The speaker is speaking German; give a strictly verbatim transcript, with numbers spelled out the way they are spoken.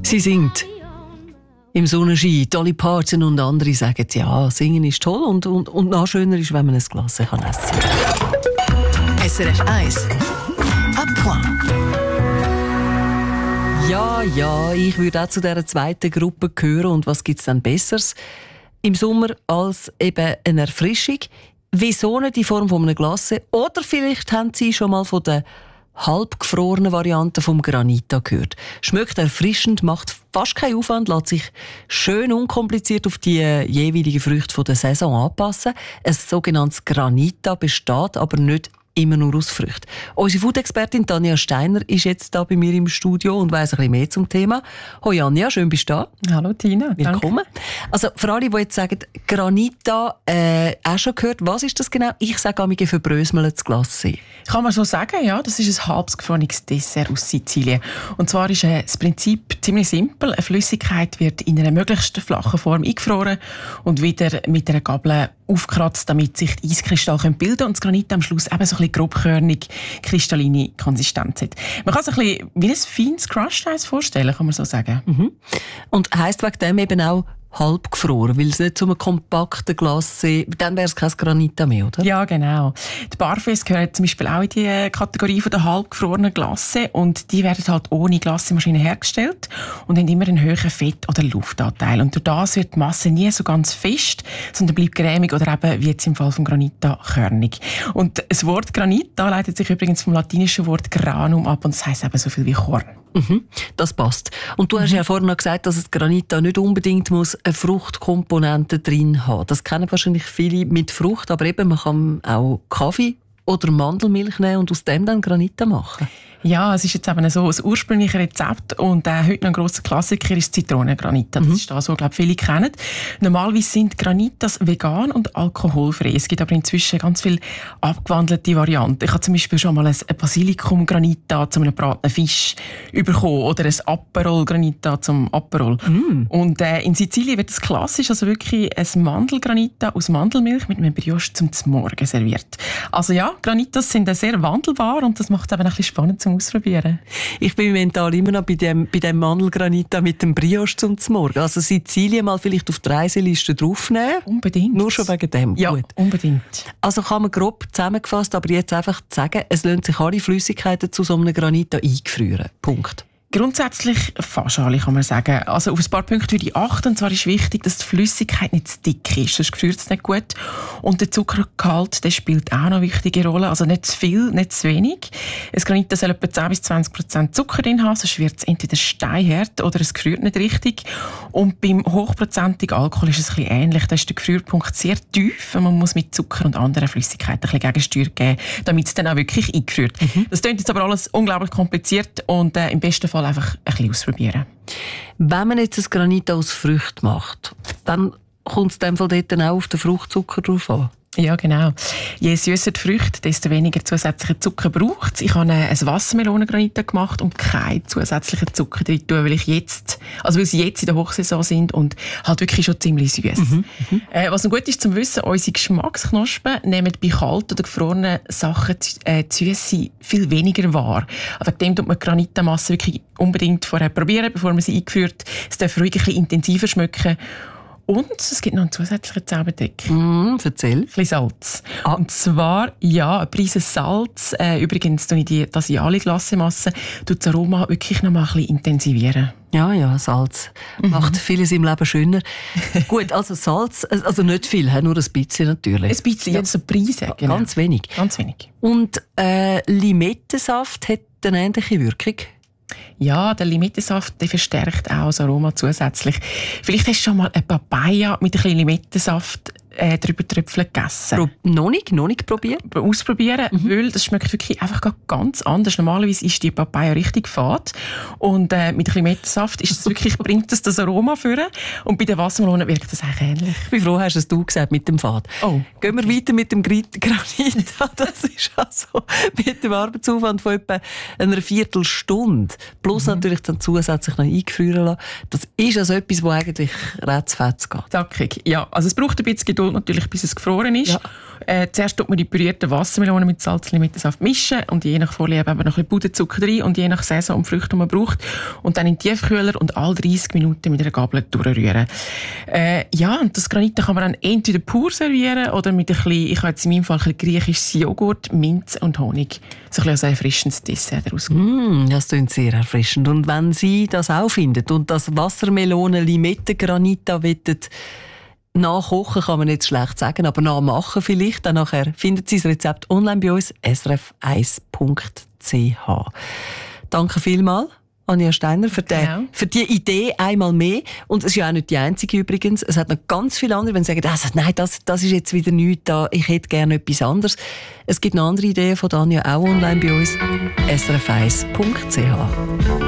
Sie singt im Sonnenschein. Dolly Parton und andere sagen, ja, singen ist toll und, und, und noch schöner ist, wenn man ein Glas kann essen kann. S R F eins. À point. Ja, ja, ich würde auch zu dieser zweiten Gruppe gehören. Und was gibt es dann Besseres im Sommer als eben eine Erfrischung? Wieso nicht in Form von einem Glas? Oder vielleicht haben Sie schon mal von der halbgefrorenen Variante vom Granita gehört. Schmeckt erfrischend, macht fast keinen Aufwand, lässt sich schön unkompliziert auf die jeweiligen Früchte der Saison anpassen. Ein sogenanntes Granita besteht aber nicht immer nur aus Früchten. Unsere Food-Expertin Tanja Steiner ist jetzt da bei mir im Studio und weiss ein bisschen mehr zum Thema. Hoi Anja, schön bist du da. Hallo Tina. Willkommen. Danke. Also für alle, die jetzt sagen, Granita, äh, auch schon gehört, was ist das genau? Ich sage einmal verbröseltes Glacé. Kann man so sagen, ja. Das ist ein halbes gefrorenes Dessert aus Sizilien. Und zwar ist äh, das Prinzip ziemlich simpel. Eine Flüssigkeit wird in einer möglichst flachen Form eingefroren und wieder mit einer Gabel aufkratzt, damit sich die Eiskristalle bilden können und das Granit am Schluss eben so ein bisschen grobkörnig, kristalline Konsistenz hat. Man kann sich ein bisschen wie ein feines Crushed Eis vorstellen, kann man so sagen. Mhm. Und heisst wegen dem eben auch halb gefroren, weil es nicht zu einem kompakten Glacé, dann wäre es kein Granita mehr, oder? Ja, genau. Die Parfaits gehören zum Beispiel auch in die Kategorie der halbgefrorenen Glacé und die werden halt ohne Glacémaschine hergestellt und haben immer einen hohen Fett- oder Luftanteil. Und durch das wird die Masse nie so ganz fest, sondern bleibt cremig oder eben, wie jetzt im Fall von Granita, körnig. Und das Wort Granita leitet sich übrigens vom latinischen Wort granum ab und das heisst eben so viel wie Korn. Mhm, das passt. Und du hast ja vorhin noch gesagt, dass das Granita nicht unbedingt muss eine Fruchtkomponente drin haben. Das kennen wahrscheinlich viele mit Frucht, aber eben man kann auch Kaffee oder Mandelmilch nehmen und aus dem dann Granita machen. Ja, es ist jetzt eben so ein ursprüngliches Rezept und äh, heute noch ein grosser Klassiker ist Zitronengranita. Das mhm. ist das, was glaube viele kennen. Normalerweise sind Granitas vegan und alkoholfrei. Es gibt aber inzwischen ganz viele abgewandelte Varianten. Ich habe zum Beispiel schon mal ein Basilikum-Granita zu einem gebratenen Fisch bekommen oder ein Aperol-Granita zum Aperol. Mm. Und äh, in Sizilien wird es klassisch, also wirklich ein Mandelgranita aus Mandelmilch mit einem Brioche zum Morgen serviert. Also ja, Granitas sind sehr wandelbar und das macht es eben ein bisschen spannend zum Ausprobieren. Ich bin mental immer noch bei dem, bei dem Mandelgranita mit dem Brioche zum Morgen. Also Sizilien mal vielleicht auf die Reiseliste draufnehmen. Unbedingt. Nur schon wegen dem. Ja, gut. Unbedingt. Also kann man grob zusammengefasst, aber jetzt einfach sagen, es lohnt sich alle Flüssigkeiten zu so einem Granita eingefrieren. Punkt. Grundsätzlich fast alle, kann man sagen. Also auf ein paar Punkte würde ich achten. Und zwar ist wichtig, dass die Flüssigkeit nicht zu dick ist, sonst gefriert es nicht gut. Und der Zuckergehalt, der spielt auch noch eine wichtige Rolle. Also nicht zu viel, nicht zu wenig. Ein Granita soll etwa zehn bis zwanzig Prozent Zucker drin haben, sonst wird es entweder steinhart oder es gefriert nicht richtig. Und beim hochprozentigen Alkohol ist es ein bisschen ähnlich. Da ist der Gefrierpunkt sehr tief. Man muss mit Zucker und anderen Flüssigkeiten ein bisschen Gegensteuer geben, damit es dann auch wirklich eingefriert. Mhm. Das klingt jetzt aber alles unglaublich kompliziert und äh, im besten Fall einfach ein bisschen ausprobieren. Wenn man jetzt ein Granita aus Früchten macht, dann kommt es in dem Fall dort dann auch auf den Fruchtzucker drauf an. Ja, genau. Je süsser die Früchte, desto weniger zusätzlichen Zucker braucht es. Ich habe ein Wassermelonengranita gemacht und keinen zusätzlichen Zucker drin tun, weil ich jetzt, also weil sie jetzt in der Hochsaison sind und halt wirklich schon ziemlich süß. Mhm, äh, was noch gut ist zum Wissen, unsere Geschmacksknospen nehmen bei kalten oder gefrorenen Sachen äh, die Süße viel weniger wahr. Wegen dem tut man Granitamasse wirklich unbedingt vorher probieren, bevor man sie eingeführt. Es darf ruhig ein bisschen intensiver schmecken. Und es gibt noch einen zusätzlichen Zaubertrick. Mm, erzähl. Ein bisschen Salz. Ah. Und zwar, ja, ein Prise Salz. Äh, übrigens tue ich die Asiali-Glacemasse, tut das Aroma wirklich noch mal ein bisschen intensivieren. Ja, ja, Salz mhm. macht vieles im Leben schöner. Gut, also Salz, also nicht viel, nur ein bisschen natürlich. Ein bisschen, ja, so Prise. Genau. Ganz wenig. Ganz wenig. Und äh, Limettensaft hat eine ähnliche Wirkung? Ja, der Limettensaft, der verstärkt auch das Aroma zusätzlich. Vielleicht hast du schon mal eine Papaya mit ein bisschen Limettensaft äh, drüber tröpfeln gegessen. Pro- noch nicht, noch nicht probiert? Ausprobieren, mhm. weil das schmeckt wirklich einfach ganz anders. Normalerweise ist die Papaya richtig fad und äh, mit ein bisschen Limettensaft ist das wirklich, bringt das das Aroma vor. Und bei den Wassermelonen wirkt das eigentlich ähnlich. Ich bin froh, hast es du gesagt mit dem Fad. Oh, Gehen wir weiter mit dem Granita. Das ist also mit dem Arbeitsaufwand von etwa einer Viertelstunde. Plus mhm. natürlich dann zusätzlich noch eingefrieren lassen. Das ist also etwas, das eigentlich ratzfatz geht. Zackig. Ja, also es braucht ein bisschen Geduld Geduld natürlich, bis es gefroren ist. Ja. Äh, zuerst tut man die pürierten Wassermelonen mit Salz und Limettensaft mischen und je nach Vorliebe eben noch ein bisschen Puderzucker rein und je nach Saison und Früchte, die man braucht. Und dann in den Tiefkühler und alle dreißig Minuten mit einer Gabel durchrühren. Äh, ja, und das Granit kann man dann entweder pur servieren oder mit ein bisschen, ich habe jetzt in meinem Fall ein bisschen griechisches Joghurt, Minz und Honig. So ein bisschen als erfrischendes Dessert daraus. Mm, das klingt sehr erfrischend. Und wenn Sie das auch finden und das Wassermelonen-Limette-Granit da wollen, nachkochen kann man nicht schlecht sagen, aber nachmachen vielleicht. Dann nachher finden Sie das Rezept online bei uns, s r f eins punkt c h. Danke vielmals, Anja Steiner, für die, Genau. für die Idee einmal mehr. Und es ist ja auch nicht die einzige übrigens. Es hat noch ganz viele andere, die sagen, das, nein, das, das ist jetzt wieder nichts da, ich hätte gerne etwas anderes. Es gibt noch andere Ideen von Anja, auch online bei uns, s r f eins punkt c h.